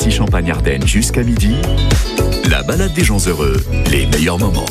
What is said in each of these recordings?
ici Champagne-Ardenne jusqu'à midi. La balade des gens heureux, les meilleurs moments.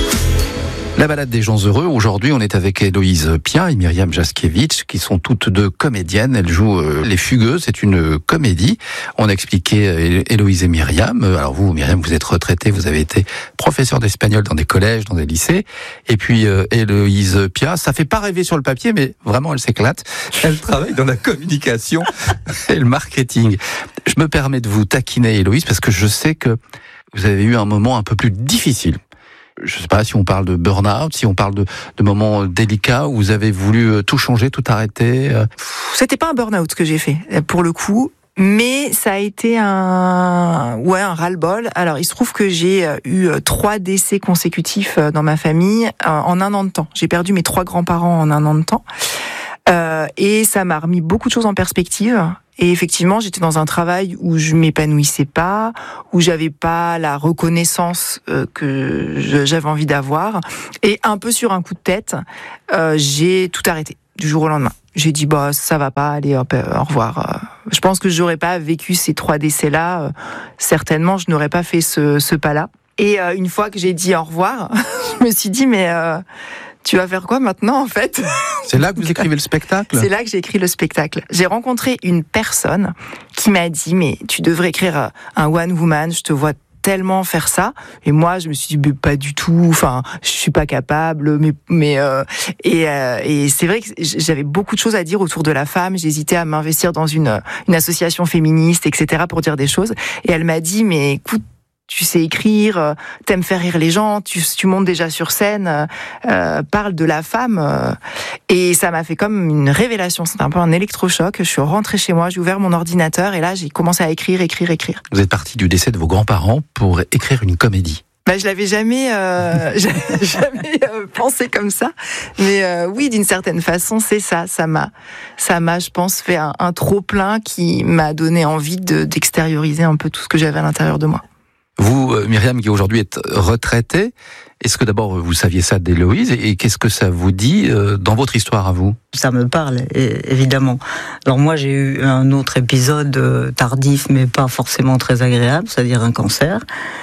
La balade des gens heureux. Aujourd'hui, on est avec Héloïse Pia et Myriam Jaskiewicz, qui sont toutes deux comédiennes. Elles jouent Les Fugueuses. C'est une comédie. On a expliqué Héloïse et Myriam. Alors vous, Myriam, vous êtes retraitée. Vous avez été professeure d'espagnol dans des collèges, dans des lycées. Et puis Héloïse Pia, ça fait pas rêver sur le papier, mais vraiment, elle s'éclate. Elle travaille dans la communication et le marketing. Je me permets de vous taquiner, Héloïse, parce que je sais que vous avez eu un moment un peu plus difficile. Je ne sais pas si on parle de burn-out, si on parle de moments délicats où vous avez voulu tout changer, tout arrêter. C'était pas un burn-out que j'ai fait, pour le coup, mais ça a été un ras-le-bol. Alors, il se trouve que j'ai eu 3 décès consécutifs dans ma famille en un an de temps. J'ai perdu mes 3 grands-parents en un an de temps. Et ça m'a remis beaucoup de choses en perspective. Et effectivement, j'étais dans un travail où je m'épanouissais pas, où j'avais pas la reconnaissance que j'avais envie d'avoir. Et un peu sur un coup de tête, j'ai tout arrêté du jour au lendemain. J'ai dit ça va pas, allez hop, au revoir. Je pense que j'aurais pas vécu ces 3 décès-là. Certainement, je n'aurais pas fait ce pas-là. Et une fois que j'ai dit au revoir, je me suis dit mais tu vas faire quoi maintenant en fait ? C'est là que vous écrivez le spectacle ? C'est là que j'ai écrit le spectacle. J'ai rencontré une personne qui m'a dit mais tu devrais écrire un one woman, je te vois tellement faire ça. Et moi je me suis dit mais pas du tout, enfin je suis pas capable, et c'est vrai que j'avais beaucoup de choses à dire autour de la femme. J'hésitais à m'investir dans une association féministe, etc. pour dire des choses. Et elle m'a dit mais écoute, tu sais écrire, t'aimes faire rire les gens, tu montes déjà sur scène, parle de la femme. Et ça m'a fait comme une révélation, c'était un peu un électrochoc. Je suis rentrée chez moi, j'ai ouvert mon ordinateur et là j'ai commencé à écrire. Vous êtes partie du décès de vos grands-parents pour écrire une comédie. Je l'avais jamais pensé comme ça, mais oui, d'une certaine façon, c'est ça. Ça m'a, je pense, fait un trop plein qui m'a donné envie d'extérioriser un peu tout ce que j'avais à l'intérieur de moi. Vous, Myriam, qui aujourd'hui êtes retraitée, est-ce que d'abord vous saviez ça d'Héloïse et qu'est-ce que ça vous dit dans votre histoire à vous ? Ça me parle, évidemment. Alors moi, j'ai eu un autre épisode tardif, mais pas forcément très agréable, c'est-à-dire un cancer.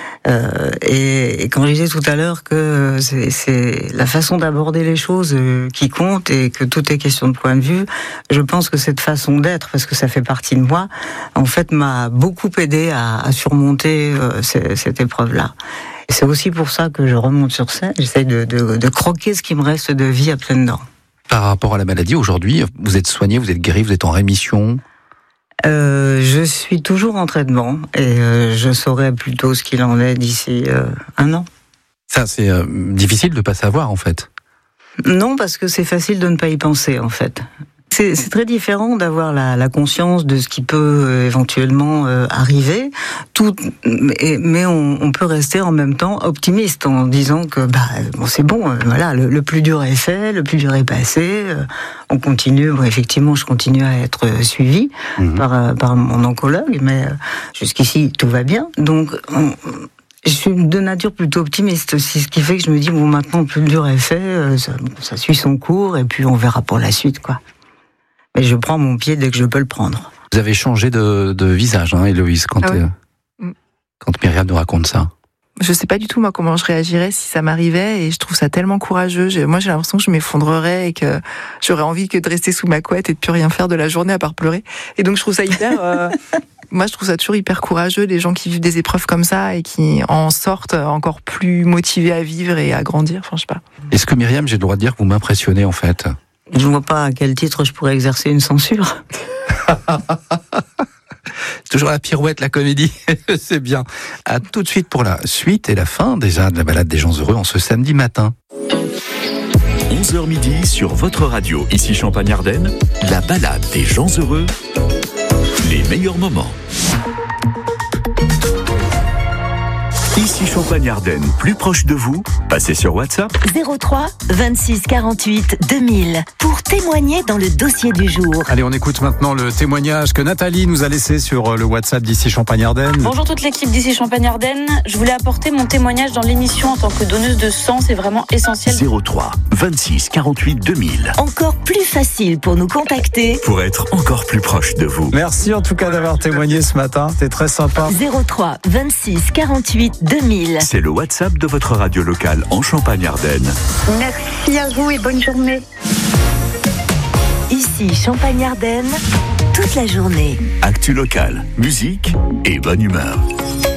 Et quand je disais tout à l'heure que c'est la façon d'aborder les choses qui compte et que tout est question de point de vue, je pense que cette façon d'être, parce que ça fait partie de moi, en fait m'a beaucoup aidé à surmonter cette épreuve-là. Et c'est aussi pour ça que je remonte sur scène, j'essaie de croquer ce qui me reste de vie à pleines dents. Par rapport à la maladie, aujourd'hui, vous êtes soigné, vous êtes guéri, vous êtes en rémission ? Je suis toujours en traitement et je saurai plutôt ce qu'il en est d'ici 1 an. Ça, c'est difficile de ne pas savoir, en fait. Non, parce que c'est facile de ne pas y penser, en fait. C'est très différent d'avoir la conscience de ce qui peut éventuellement arriver, mais on peut rester en même temps optimiste en disant que c'est bon, voilà, le plus dur est fait, le plus dur est passé, on continue, effectivement je continue à être suivie par mon oncologue, mais jusqu'ici tout va bien, donc je suis de nature plutôt optimiste aussi, ce qui fait que je me dis maintenant le plus dur est fait, ça suit son cours et puis on verra pour la suite, quoi. Mais je prends mon pied dès que je peux le prendre. Vous avez changé de visage, Héloïse, quand Myriam nous raconte ça. Je sais pas du tout, moi, comment je réagirais si ça m'arrivait, et je trouve ça tellement courageux. Moi, j'ai l'impression que je m'effondrerais et que j'aurais envie que de rester sous ma couette et de plus rien faire de la journée à part pleurer. Et donc, je trouve ça hyper... Moi, je trouve ça toujours hyper courageux, les gens qui vivent des épreuves comme ça et qui en sortent encore plus motivés à vivre et à grandir. Enfin, je sais pas. Est-ce que, Myriam, j'ai le droit de dire que vous m'impressionnez, en fait ? Je ne vois pas à quel titre je pourrais exercer une censure. C'est toujours la pirouette, la comédie. C'est bien. À tout de suite pour la suite et la fin déjà de la balade des gens heureux en ce samedi matin. 11h midi sur votre radio, ici Champagne-Ardenne, la balade des gens heureux, les meilleurs moments. Ici Champagne-Ardenne, plus proche de vous, passez sur WhatsApp. 03 26 48 2000 pour témoigner dans le dossier du jour. Allez, on écoute maintenant le témoignage que Nathalie nous a laissé sur le WhatsApp d'Ici Champagne-Ardenne. Bonjour toute l'équipe d'Ici Champagne-Ardenne. Je voulais apporter mon témoignage dans l'émission en tant que donneuse de sang, c'est vraiment essentiel. 03 26 48 2000. Encore plus facile pour nous contacter. Pour être encore plus proche de vous. Merci en tout cas d'avoir témoigné ce matin, c'était très sympa. 03 26 48 2000. C'est le WhatsApp de votre radio locale en Champagne-Ardenne. Merci à vous et bonne journée. Ici Champagne-Ardenne, toute la journée. Actu local, musique et bonne humeur.